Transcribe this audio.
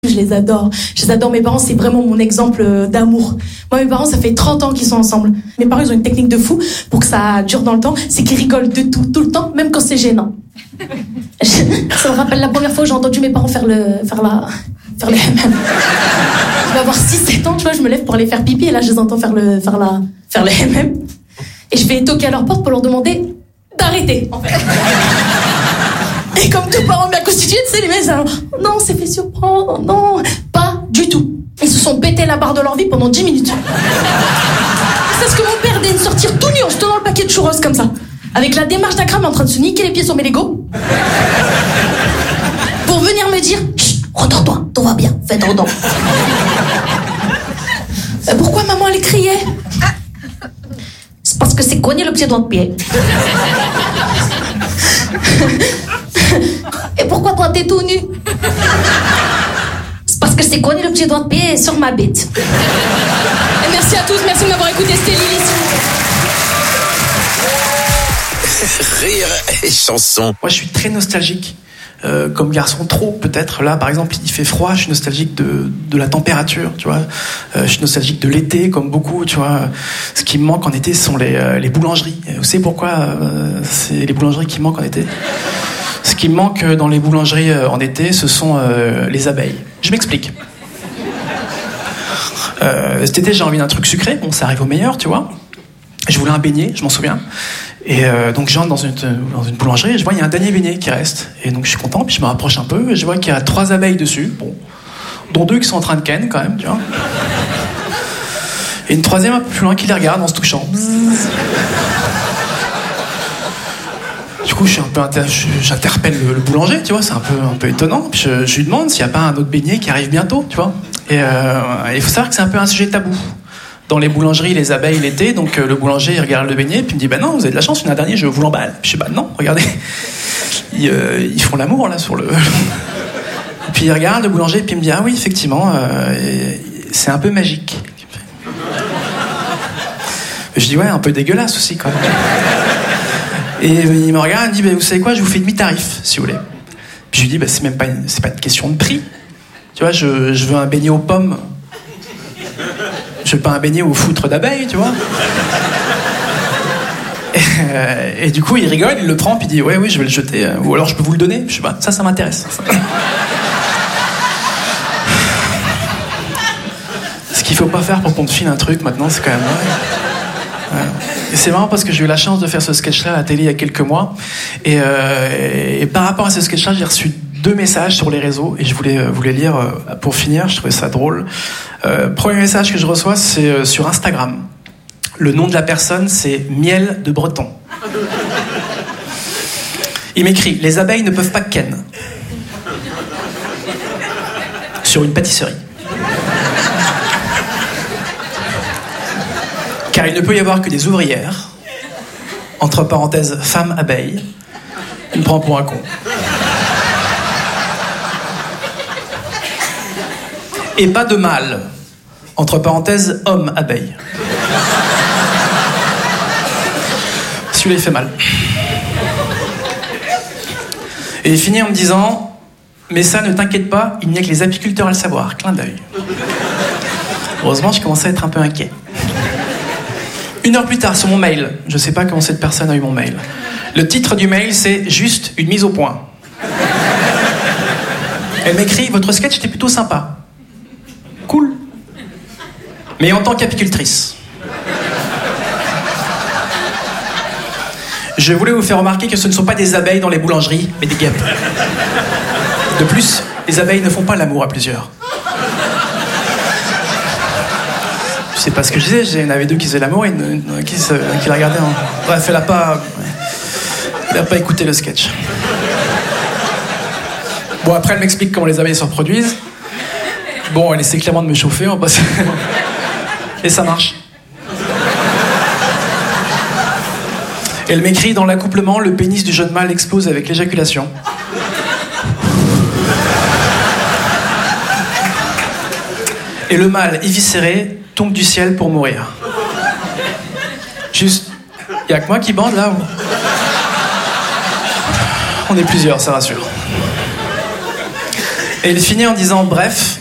Je les adore. Mes parents, c'est vraiment mon exemple d'amour. Moi, mes parents, ça fait 30 ans qu'ils sont ensemble. Mes parents, ils ont une technique de fou pour que ça dure dans le temps. C'est qu'ils rigolent de tout le temps, même quand c'est gênant. Ça me rappelle la première fois où j'ai entendu mes parents faire le hammam. Je vais avoir 6-7 ans, tu vois, je me lève pour aller faire pipi et là, je les entends faire le hammam. Et je vais toquer à leur porte pour leur demander d'arrêter, en fait. Et comme tout parent bien constitué, tu sais, les mecs, non, c'est fait surprendre, non, pas du tout. Ils se sont pété la barre de leur vie pendant 10 minutes. C'est ce que mon père daigne sortir tout nu en se tenant le paquet de churros comme ça. Avec la démarche d'un crâne en train de se niquer les pieds sur mes Legos. Pour venir me dire, chut, rendors-toi, tout va bien, fais ton don. Pourquoi maman elle criait? C'est parce que c'est cogné le pied dans le pied. Et pourquoi toi t'es tout nu? C'est parce que c'est cogné le pied droit de pied sur ma bite. Et merci à tous, merci de m'avoir écouté, c'était Lily. Rire et chanson. Moi je suis très nostalgique. Comme garçon, trop peut-être. Là, par exemple, il fait froid, je suis nostalgique de la température, tu vois. Je suis nostalgique de l'été, comme beaucoup, tu vois. Ce qui me manque en été, ce sont les boulangeries. Vous savez pourquoi c'est les boulangeries qui manquent en été? Ce qui me manque dans les boulangeries en été, ce sont les abeilles. Je m'explique. Cet été, j'ai envie d'un truc sucré. Bon, ça arrive au meilleur, tu vois. Je voulais un beignet, je m'en souviens. Et donc j'entre dans une boulangerie et je vois il y a un dernier beignet qui reste. Et donc je suis content, puis je me rapproche un peu et je vois qu'il y a 3 abeilles dessus, bon, dont 2 qui sont en train de ken quand même, tu vois. Et une troisième un peu plus loin qui les regarde en se touchant. Du coup j'interpelle le boulanger, tu vois, c'est un peu étonnant. Puis je lui demande s'il n'y a pas un autre beignet qui arrive bientôt, tu vois. Et il faut savoir que c'est un peu un sujet tabou. Dans les boulangeries, les abeilles l'été, donc le boulanger il regarde le beignet, puis il me dit bah non, vous avez de la chance, il y en a un dernier, je vous l'emballe. Puis je dis bah non, regardez, ils font l'amour là sur le. Et puis il regarde le boulanger, puis il me dit ah oui effectivement, c'est un peu magique. Je dis ouais, un peu dégueulasse aussi quand même. Et il me regarde, il me dit bah, vous savez quoi, je vous fais demi-tarif si vous voulez. Puis je lui dis bah c'est pas une question de prix, tu vois, je veux un beignet aux pommes. Je veux pas un beignet au foutre d'abeilles, tu vois. Et du coup, il rigole, il le prend, puis il dit ouais, oui, je vais le jeter. Ou alors je peux vous le donner. Je sais pas, ça m'intéresse. Ce qu'il faut pas faire pour qu'on te file un truc maintenant, c'est quand même vrai. Et c'est marrant parce que j'ai eu la chance de faire ce sketch-là à la télé il y a quelques mois. Et par rapport à ce sketch-là, j'ai reçu 2 messages sur les réseaux et je voulais vous les lire pour finir, je trouvais ça drôle. Premier message que je reçois, c'est sur Instagram. Le nom de la personne, c'est Miel de Breton. Il m'écrit « Les abeilles ne peuvent pas ken » sur une pâtisserie. Car il ne peut y avoir que des ouvrières, entre parenthèses femmes abeilles. Il me prend pour un con. Et pas de mâle, entre parenthèses, homme abeille. Celui-là, il fait mal. Et il finit en me disant « Mais ça, ne t'inquiète pas, il n'y a que les apiculteurs à le savoir. » Clin d'œil. Heureusement, je commençais à être un peu inquiet. 1 heure plus tard, sur mon mail, je sais pas comment cette personne a eu mon mail. Le titre du mail, c'est « Juste une mise au point ». Elle m'écrit « Votre sketch était plutôt sympa. » Cool. Mais en tant qu'apicultrice, je voulais vous faire remarquer que ce ne sont pas des abeilles dans les boulangeries, mais des guêpes. De plus, les abeilles ne font pas l'amour à plusieurs. Je sais pas ce que je disais, il y en avait 2 qui faisaient l'amour et une qui la regardaient. Bref, elle a pas écouté le sketch. Bon, après, elle m'explique comment les abeilles se reproduisent. Bon, elle essaie clairement de me chauffer, on va passer. Et ça marche. Elle m'écrit dans l'accouplement, le pénis du jeune mâle explose avec l'éjaculation. Et le mâle éviscéré tombe du ciel pour mourir. Juste, y a que moi qui bande là ou... On est plusieurs, ça rassure. Et il finit en disant bref,